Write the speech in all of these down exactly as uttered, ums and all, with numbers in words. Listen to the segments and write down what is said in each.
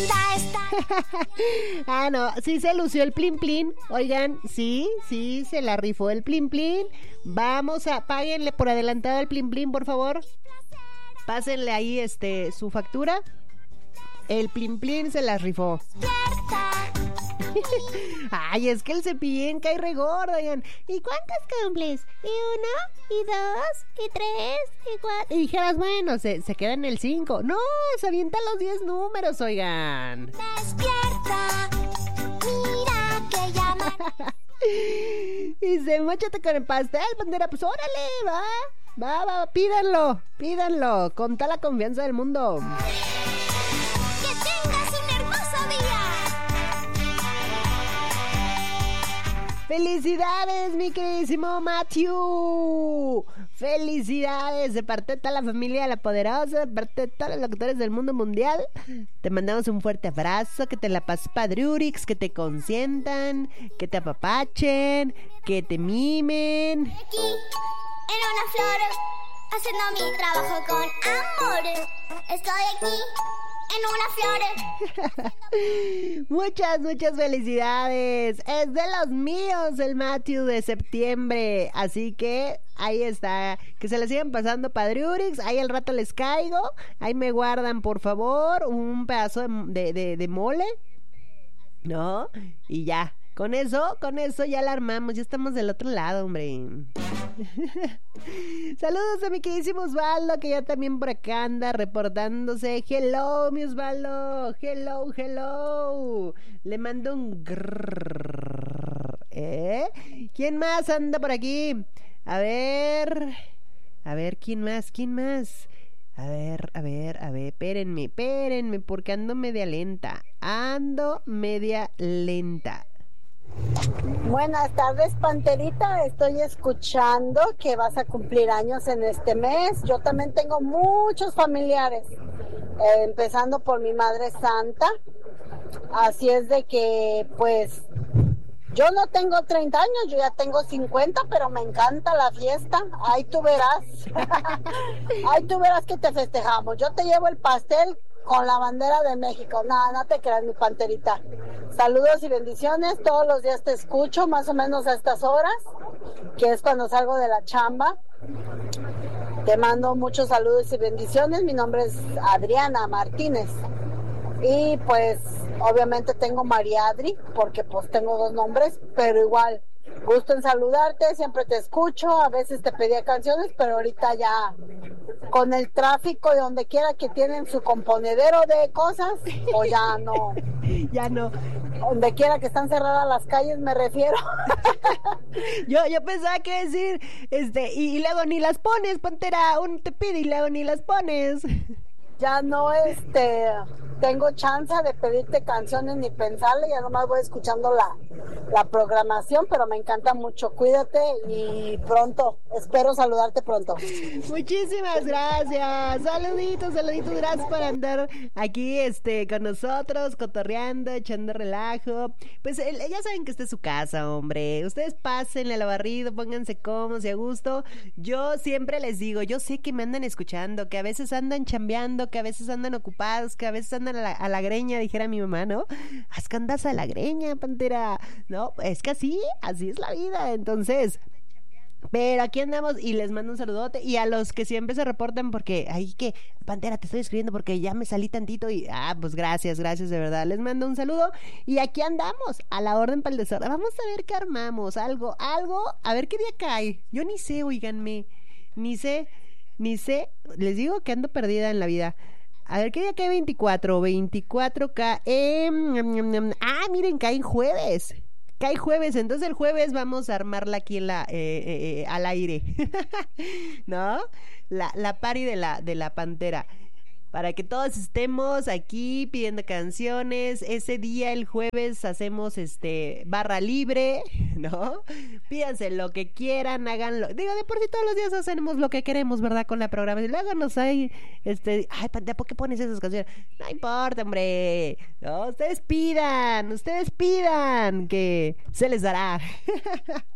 Ah, no, sí se lució el plin plin. Oigan, sí, sí, se la rifó el plin plin. Vamos a, páguenle por adelantado el plin plin, por favor. Pásenle ahí este su factura. El plin plin se la rifó. Ay, es que el cepillín cae re gordo, oigan. ¿Y cuántos cumples? ¿Y uno? ¿Y dos? ¿Y tres? ¿Y cuatro? Y dijeras, bueno, se, se queda en el cinco. No, se avienta los diez números, oigan. Despierta, mira que llama. Y se móchate con el pastel, bandera. Pues órale, va. Va, va, pídanlo, pídanlo. Con toda la confianza del mundo. ¡Felicidades, mi queridísimo Matthew! ¡Felicidades! De parte de toda la familia de La Poderosa, de parte de todos los locutores del mundo mundial. Te mandamos un fuerte abrazo, que te la pases padrurix, que te consientan, que te apapachen, que te mimen. Aquí, en una flor, haciendo mi trabajo con amor. Estoy aquí. En una flor. Muchas, muchas felicidades. Es de los míos el Matthew de septiembre. Así que ahí está. Que se la sigan pasando padriurix. Ahí al rato les caigo. Ahí me guardan, por favor, un pedazo de, de, de mole. ¿No? Y ya. Con eso, con eso ya la armamos. Ya estamos del otro lado, hombre. Saludos a mi queridísimo Osvaldo, que ya también por acá anda reportándose. Hello, mi Osvaldo. Hello, hello. Le mando un grrr, ¿eh? ¿Quién más anda por aquí? A ver. A ver, ¿quién más? ¿Quién más? A ver, a ver, a ver, espérenme, espérenme, porque ando media lenta. Ando media lenta. Buenas tardes, Panterita. Estoy escuchando que vas a cumplir años en este mes. Yo también tengo muchos familiares, eh, empezando por mi madre santa. Así es de que, pues, yo no tengo treinta años, yo ya tengo cincuenta, pero me encanta la fiesta. Ahí tú verás. Ahí tú verás que te festejamos. Yo te llevo el pastel con la bandera de México. Nada, no te creas, mi Panterita. Saludos y bendiciones. Todos los días te escucho, más o menos a estas horas, que es cuando salgo de la chamba. Te mando muchos saludos y bendiciones. Mi nombre es Adriana Martínez. Y pues, obviamente tengo María Adri, porque pues tengo dos nombres, pero igual, gusto en saludarte, siempre te escucho, a veces te pedía canciones, pero ahorita ya con el tráfico de donde quiera que tienen su componedero de cosas, o ya no. Ya no. Donde quiera que están cerradas las calles, me refiero. Yo, yo pensaba que decir, este, y, y luego ni las pones, Pantera, uno te pide y luego ni las pones. Ya no, este, tengo chance de pedirte canciones ni pensarle, ya nomás voy escuchando la, la programación, pero me encanta mucho. Cuídate y pronto, espero saludarte pronto. Muchísimas gracias, saluditos, saluditos, gracias por andar aquí, este, con nosotros, cotorreando, echando relajo. Pues el, ya saben que esta es su casa, hombre. Ustedes pásenle al barrido, pónganse cómodos y a gusto. Yo siempre les digo, yo sé que me andan escuchando, que a veces andan chambeando, que a veces andan ocupados, que a veces andan a la, a la greña, dijera mi mamá, ¿no? Haz que andas a la greña, Pantera. No, es que así, así es la vida. Entonces, pero aquí andamos y les mando un saludote. Y a los que siempre se reportan porque, ay, que, Pantera, te estoy escribiendo porque ya me salí tantito y, ah, pues gracias, gracias de verdad. Les mando un saludo y aquí andamos, a la orden para el desorden. Vamos a ver qué armamos, algo, algo, a ver qué día cae. Yo ni sé, oíganme, ni sé. Ni sé, les digo que ando perdida en la vida. A ver, ¿qué día cae veinticuatro? veinticuatro cae... Ah, miren, cae jueves. Cae jueves, entonces el jueves vamos a armarla aquí en la, eh, eh, eh, al aire. ¿No? La, la party de la, de la Pantera. Para que todos estemos aquí pidiendo canciones. Ese día, el jueves, hacemos este barra libre, ¿no? Pídanse lo que quieran, háganlo. Digo, de por sí todos los días hacemos lo que queremos, ¿verdad? Con la programación. Luego nos hay, este, ay, Pantera, ¿por qué pones esas canciones? No importa, hombre. No, ustedes pidan, ustedes pidan, que se les dará.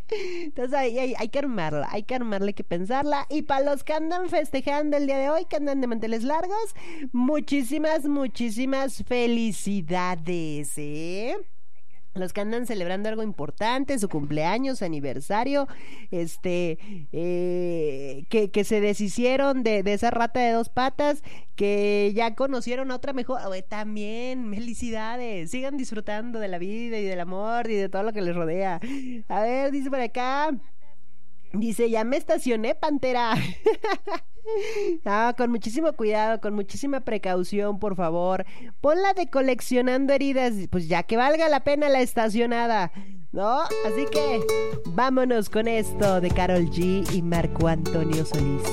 Entonces hay, hay, hay que armarla, hay que armarla, hay que pensarla. Y para los que andan festejando el día de hoy, que andan de manteles largos, muchísimas, muchísimas felicidades, ¿eh? Los que andan celebrando algo importante, su cumpleaños, aniversario, este, eh, que, que se deshicieron de, de esa rata de dos patas, que ya conocieron a otra mejor, oh, también, felicidades, sigan disfrutando de la vida y del amor y de todo lo que les rodea. A ver, dice por acá, dice, ya me estacioné, Pantera. Ah, con muchísimo cuidado, con muchísima precaución, por favor. Ponla de coleccionando heridas, pues ya que valga la pena la estacionada, ¿no? Así que vámonos con esto de Karol G y Marco Antonio Solís.